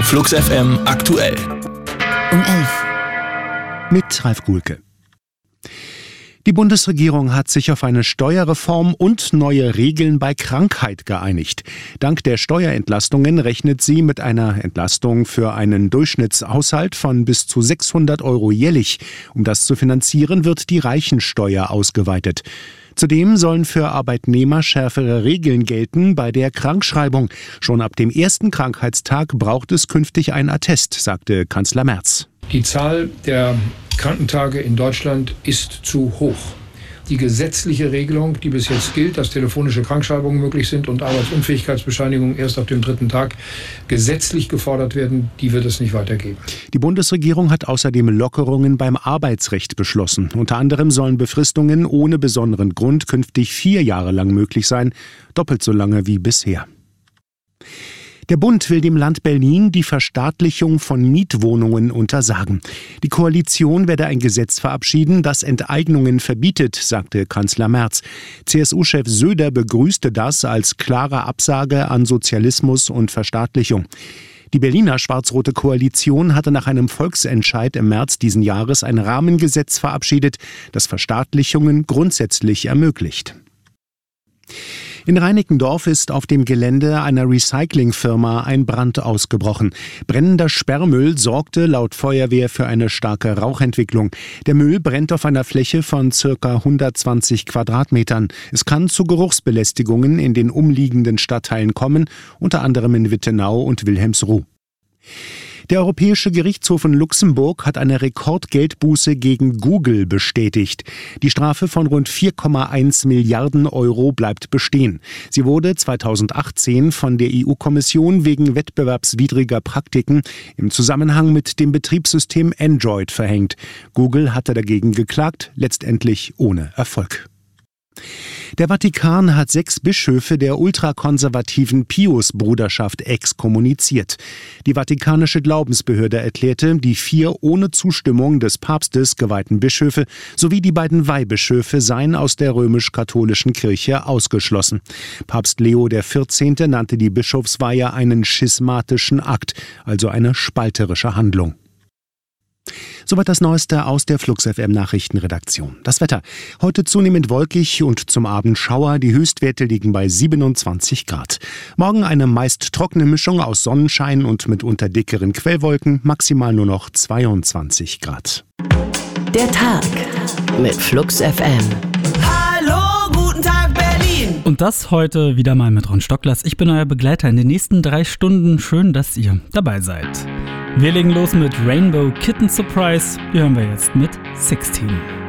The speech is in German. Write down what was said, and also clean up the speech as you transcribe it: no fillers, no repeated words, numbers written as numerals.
Flux FM aktuell. Um 11. Mit Ralf Guhlke. Die Bundesregierung hat sich auf eine Steuerreform und neue Regeln bei Krankheit geeinigt. Dank der Steuerentlastungen rechnet sie mit einer Entlastung für einen Durchschnittshaushalt von bis zu 600 € jährlich. Um das zu finanzieren, wird die Reichensteuer ausgeweitet. Zudem sollen für Arbeitnehmer schärfere Regeln gelten bei der Krankschreibung. Schon ab dem ersten Krankheitstag braucht es künftig ein Attest, sagte Kanzler Merz. Die Zahl der Krankentage in Deutschland ist zu hoch. Die gesetzliche Regelung, die bis jetzt gilt, dass telefonische Krankschreibungen möglich sind und Arbeitsunfähigkeitsbescheinigungen erst ab dem 3. Tag gesetzlich gefordert werden, die wird es nicht weitergeben. Die Bundesregierung hat außerdem Lockerungen beim Arbeitsrecht beschlossen. Unter anderem sollen Befristungen ohne besonderen Grund künftig 4 Jahre lang möglich sein, doppelt so lange wie bisher. Der Bund will dem Land Berlin die Verstaatlichung von Mietwohnungen untersagen. Die Koalition werde ein Gesetz verabschieden, das Enteignungen verbietet, sagte Kanzler Merz. CSU-Chef Söder begrüßte das als klare Absage an Sozialismus und Verstaatlichung. Die Berliner schwarz-rote Koalition hatte nach einem Volksentscheid im März diesen Jahres ein Rahmengesetz verabschiedet, das Verstaatlichungen grundsätzlich ermöglicht. In Reinickendorf ist auf dem Gelände einer Recyclingfirma ein Brand ausgebrochen. Brennender Sperrmüll sorgte laut Feuerwehr für eine starke Rauchentwicklung. Der Müll brennt auf einer Fläche von ca. 120 Quadratmetern. Es kann zu Geruchsbelästigungen in den umliegenden Stadtteilen kommen, unter anderem in Wittenau und Wilhelmsruh. Der Europäische Gerichtshof in Luxemburg hat eine Rekordgeldbuße gegen Google bestätigt. Die Strafe von rund 4,1 Milliarden € bleibt bestehen. Sie wurde 2018 von der EU-Kommission wegen wettbewerbswidriger Praktiken im Zusammenhang mit dem Betriebssystem Android verhängt. Google hatte dagegen geklagt, letztendlich ohne Erfolg. Der Vatikan hat 6 Bischöfe der ultrakonservativen Pius-Bruderschaft exkommuniziert. Die vatikanische Glaubensbehörde erklärte, die 4 ohne Zustimmung des Papstes geweihten Bischöfe sowie die beiden Weihbischöfe seien aus der römisch-katholischen Kirche ausgeschlossen. Papst Leo XIV. Nannte die Bischofsweihe einen schismatischen Akt, also eine spalterische Handlung. Soweit das Neueste aus der Flux FM Nachrichtenredaktion. Das Wetter. Heute zunehmend wolkig und zum Abend Schauer. Die Höchstwerte liegen bei 27 Grad. Morgen eine meist trockene Mischung aus Sonnenschein und mitunter dickeren Quellwolken. Maximal nur noch 22 Grad. Der Tag mit Flux FM. Hallo, guten Tag Berlin. Und das heute wieder mal mit Ron Stocklers. Ich bin euer Begleiter in den nächsten 3 Stunden. Schön, dass ihr dabei seid. Wir legen los mit Rainbow Kitten Surprise. Die hören wir jetzt mit 16.